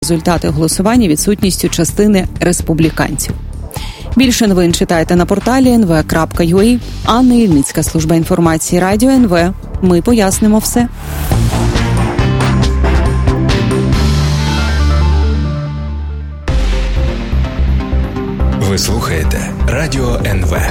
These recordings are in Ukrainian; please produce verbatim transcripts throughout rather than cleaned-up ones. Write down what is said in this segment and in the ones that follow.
результати голосування відсутністю частини республіканців. Більше новин читайте на порталі ен ве крапка ю а. Анна Ільницька, служба інформації Радіо ен ве. Ми пояснимо все. Ви слухаєте Радіо ен ве.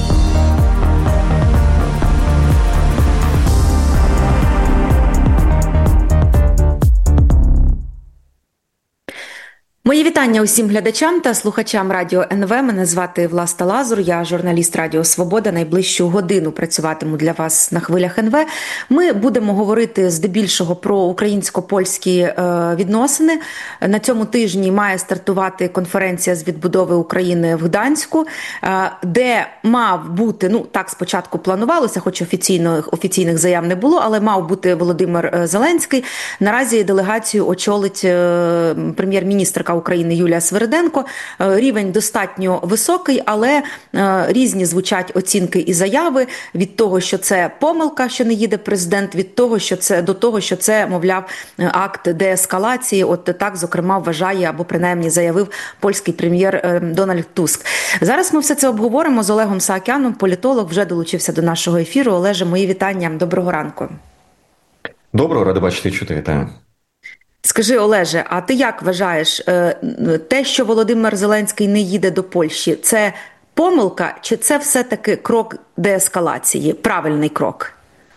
Мої вітання усім глядачам та слухачам Радіо ен ве. Мене звати Власта Лазур, я журналіст Радіо Свобода. Найближчу годину працюватиму для вас на хвилях ен ве. Ми будемо говорити здебільшого про українсько-польські відносини. На цьому тижні має стартувати конференція з відбудови України в Гданську, де мав бути, ну так спочатку планувалося, хоч офіційно, офіційних заяв не було, але мав бути Володимир Зеленський. Наразі делегацію очолить прем'єр-міністрка України Юлія Свириденко. Рівень достатньо високий, але різні звучать оцінки і заяви від того, що це помилка, що не їде президент, від того, що це до того, що це, мовляв, акт деескалації. От так, зокрема, вважає або принаймні заявив польський прем'єр Дональд Туск. Зараз ми все це обговоримо з Олегом Саакяном. Політолог вже долучився до нашого ефіру. Олеже, мої вітання. Доброго ранку. Доброго, радий бачити, чути, вітаю. Скажи, Олеже, а ти як вважаєш, те, що Володимир Зеленський не їде до Польщі, це помилка чи це все-таки крок деескалації, правильний крок?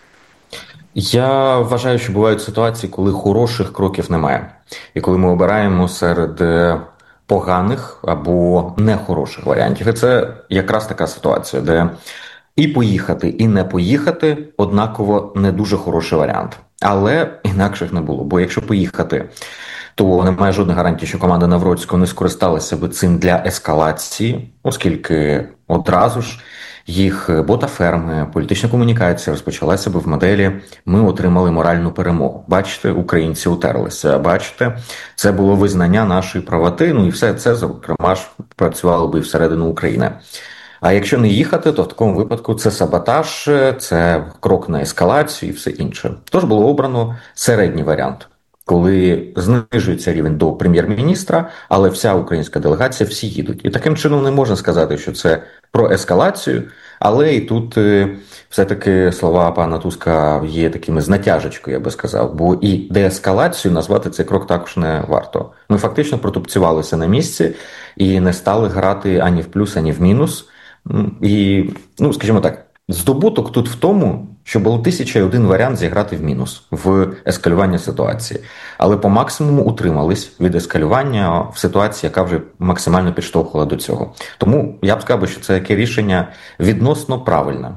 Я вважаю, що бувають ситуації, коли хороших кроків немає. І коли ми обираємо серед поганих або нехороших варіантів. І це якраз така ситуація, де і поїхати, і не поїхати однаково не дуже хороший варіант. Але інакших не було. Бо якщо поїхати, то немає жодних гарантій, що команда Навроцького не скористалася би цим для ескалації, оскільки одразу ж їх ботаферми, політична комунікація розпочалася би в моделі «ми отримали моральну перемогу». Бачите, українці утерлися. Бачите, це було визнання нашої правоти, ну і все це, зокрема, ж працювало би і всередину України. А якщо не їхати, то в такому випадку це саботаж, це крок на ескалацію і все інше. Тож було обрано середній варіант, коли знижується рівень до прем'єр-міністра, але вся українська делегація, всі їдуть. І таким чином не можна сказати, що це про ескалацію, але і тут все-таки слова пана Туска є такими з натяжечкою, я би сказав, бо і деескалацію назвати цей крок також не варто. Ми фактично протупцювалися на місці і не стали грати ані в плюс, ані в мінус. І, ну, скажімо так, здобуток тут в тому, що було тисяча і один варіант зіграти в мінус, в ескалювання ситуації. Але по максимуму утримались від ескалювання в ситуації, яка вже максимально підштовхувала до цього. Тому я б сказав, що це яке рішення відносно правильне.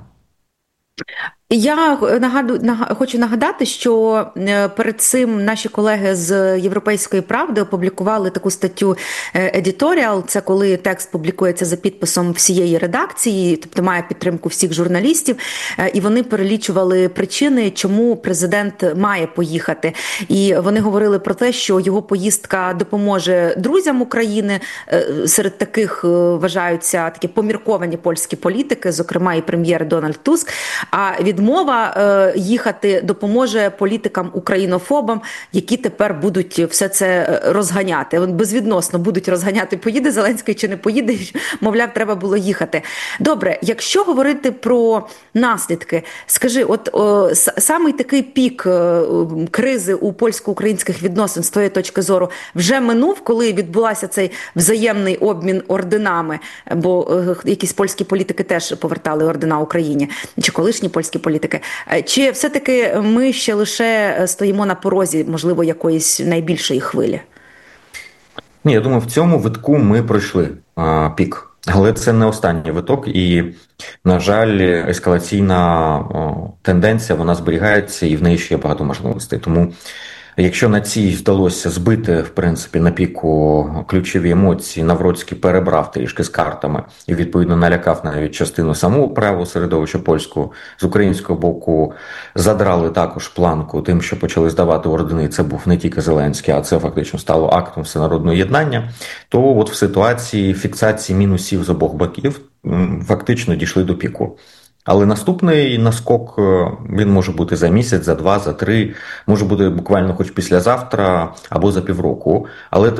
Я нагаду, наг, хочу нагадати, що перед цим наші колеги з «Європейської правди» опублікували таку статтю «Editorial». Це коли текст публікується за підписом всієї редакції, тобто має підтримку всіх журналістів. І вони перелічували причини, чому президент має поїхати. І вони говорили про те, що його поїздка допоможе друзям України. Серед таких вважаються такі помірковані польські політики, зокрема і прем'єр Дональд Туск. А від Мова е, їхати допоможе політикам-українофобам, які тепер будуть все це розганяти. Безвідносно будуть розганяти, поїде Зеленський чи не поїде, мовляв, треба було їхати. Добре, якщо говорити про наслідки, скажи, от о, самий такий пік е, кризи у польсько-українських відносин з твоєї точки зору вже минув, коли відбулася цей взаємний обмін орденами, бо е, якісь польські політики теж повертали ордена Україні, чи колишні польські політики. Чи все-таки ми ще лише стоїмо на порозі, можливо, якоїсь найбільшої хвилі? Ні, я думаю, в цьому витку ми пройшли а, пік. Але це не останній виток і, на жаль, ескалаційна о, тенденція, вона зберігається і в неї ще є багато можливостей. Тому якщо на цій вдалося збити, в принципі, на піку ключові емоції, Навроцький перебрав трішки з картами і, відповідно, налякав навіть частину самого правого середовища польського, з українського боку задрали також планку тим, що почали здавати ордени, це був не тільки Зеленський, а це фактично стало актом всенародного єднання, то от в ситуації фіксації мінусів з обох боків фактично дійшли до піку. Але наступний наскок, він може бути за місяць, за два, за три, може бути буквально хоч післязавтра або за півроку. Але